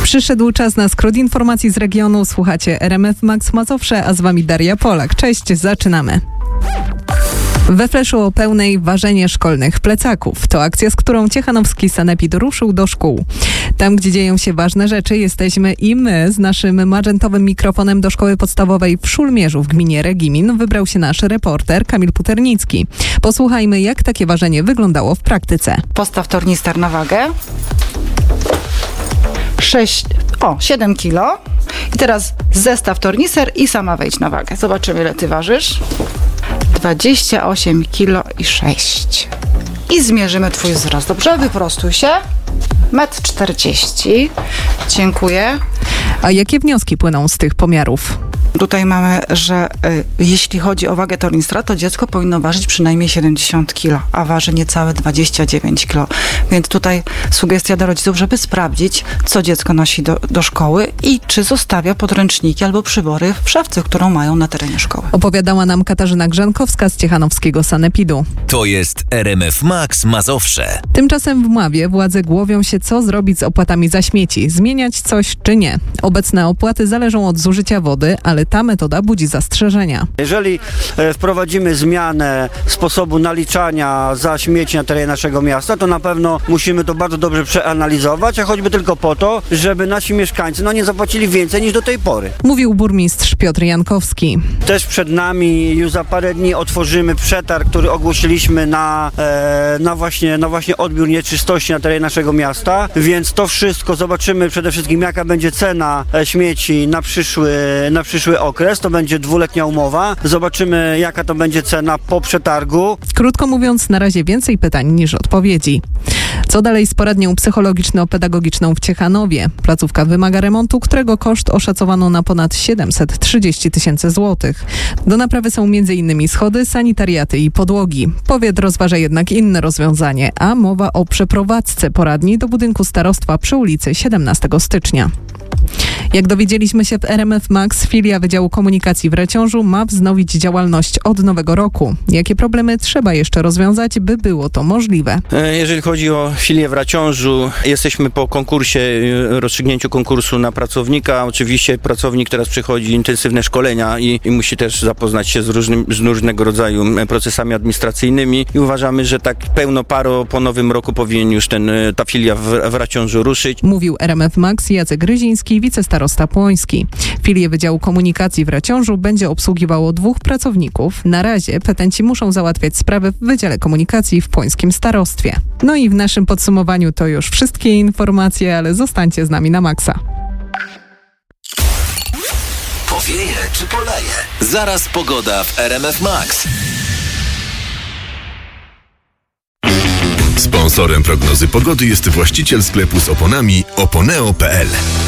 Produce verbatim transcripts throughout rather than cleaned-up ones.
Przyszedł czas na skrót informacji z regionu. Słuchacie R M F Max Mazowsze, a z wami Daria Polak. Cześć, zaczynamy. We Fleszu o pełnej ważenie szkolnych plecaków. To akcja, z którą ciechanowski sanepid ruszył do szkół. Tam, gdzie dzieją się ważne rzeczy, jesteśmy i my. Z naszym magentowym mikrofonem do szkoły podstawowej w Szulmierzu w gminie Regimin wybrał się nasz reporter Kamil Puternicki. Posłuchajmy, jak takie ważenie wyglądało w praktyce. Postaw tornister na wagę. sześć, o, siedem kilo. I teraz zestaw tornister i sama wejdź na wagę. Zobaczymy, ile ty ważysz. dwadzieścia osiem kilo i sześć. I zmierzymy twój wzrost. Dobrze? Wyprostuj się. metr czterdzieści. Dziękuję. A jakie wnioski płyną z tych pomiarów? Tutaj mamy, że y, jeśli chodzi o wagę tornistra, to dziecko powinno ważyć przynajmniej siedemdziesiąt kilo, a waży niecałe dwadzieścia dziewięć kilo. Więc tutaj sugestia do rodziców, żeby sprawdzić, co dziecko nosi do, do szkoły i czy zostawia podręczniki albo przybory w szafce, którą mają na terenie szkoły. Opowiadała nam Katarzyna Grzenkowska z ciechanowskiego sanepidu. To jest R M F Max Mazowsze. Tymczasem w Mławie władze głowią się, co zrobić z opłatami za śmieci. Zmieniać coś czy nie. Obecne opłaty zależą od zużycia wody, ale ta metoda budzi zastrzeżenia. Jeżeli e, wprowadzimy zmianę sposobu naliczania za śmieci na terenie naszego miasta, to na pewno musimy to bardzo dobrze przeanalizować, a choćby tylko po to, żeby nasi mieszkańcy no, nie zapłacili więcej niż do tej pory. Mówił burmistrz Piotr Jankowski. Też przed nami już za parę dni otworzymy przetarg, który ogłosiliśmy na, e, na, właśnie, na właśnie odbiór nieczystości na terenie naszego miasta, więc to wszystko zobaczymy przede wszystkim, jaka będzie cena śmieci na przyszły, na przyszły okres, to będzie dwuletnia umowa. Zobaczymy, jaka to będzie cena po przetargu. Krótko mówiąc, na razie więcej pytań niż odpowiedzi. Co dalej z poradnią psychologiczno-pedagogiczną w Ciechanowie? Placówka wymaga remontu, którego koszt oszacowano na ponad siedemset trzydzieści tysięcy złotych. Do naprawy są między innymi schody, sanitariaty i podłogi. Powiat rozważa jednak inne rozwiązanie, a mowa o przeprowadzce poradni do budynku starostwa przy ulicy siedemnastego stycznia. Jak dowiedzieliśmy się w R M F Max, filia Wydziału Komunikacji w Raciążu ma wznowić działalność od nowego roku. Jakie problemy trzeba jeszcze rozwiązać, by było to możliwe? Jeżeli chodzi o filię w Raciążu, jesteśmy po konkursie, rozstrzygnięciu konkursu na pracownika. Oczywiście pracownik teraz przychodzi intensywne szkolenia i, i musi też zapoznać się z, różnym, z różnego rodzaju procesami administracyjnymi i uważamy, że tak pełno paro po nowym roku powinien już ten, ta filia w, w Raciążu ruszyć. Mówił R M F Max Jacek Gryziński, wicestarosta Płoński. Filię Wydziału Komunikacji w Raciążu będzie obsługiwało dwóch pracowników. Na razie petenci muszą załatwiać sprawy w Wydziale Komunikacji w Płońskim Starostwie. No i w naszym podsumowaniu to już wszystkie informacje, ale zostańcie z nami na maksa. Powieje czy poleje? Zaraz pogoda w R M F Max. Sponsorem prognozy pogody jest właściciel sklepu z oponami oponeo kropka p l.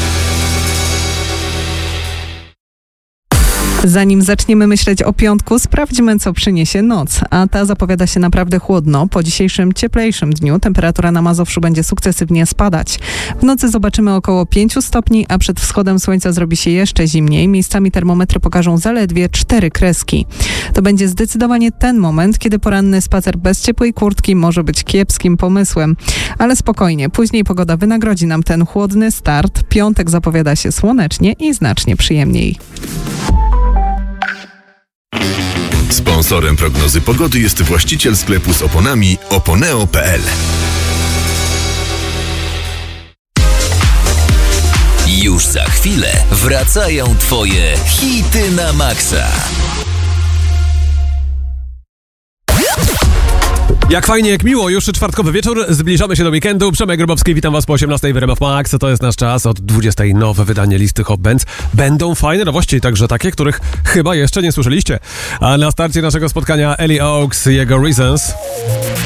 Zanim zaczniemy myśleć o piątku, sprawdźmy, co przyniesie noc. A ta zapowiada się naprawdę chłodno. Po dzisiejszym cieplejszym dniu temperatura na Mazowszu będzie sukcesywnie spadać. W nocy zobaczymy około pięć stopni, a przed wschodem słońca zrobi się jeszcze zimniej. Miejscami termometry pokażą zaledwie cztery kreski. To będzie zdecydowanie ten moment, kiedy poranny spacer bez ciepłej kurtki może być kiepskim pomysłem. Ale spokojnie, później pogoda wynagrodzi nam ten chłodny start. Piątek zapowiada się słonecznie i znacznie przyjemniej. Sponsorem prognozy pogody jest właściciel sklepu z oponami oponeo kropka p l. Już za chwilę wracają twoje hity na maksa. Jak fajnie, jak miło, już czwartkowy wieczór, zbliżamy się do weekendu. Przemek Grobowski, witam was po osiemnastej w R M F Max. To jest nasz czas, od dwudziestej nowe wydanie listy Hot Bands. Będą fajne nowości, także takie, których chyba jeszcze nie słyszeliście. A na starcie naszego spotkania Ellie Oaks i jego Reasons.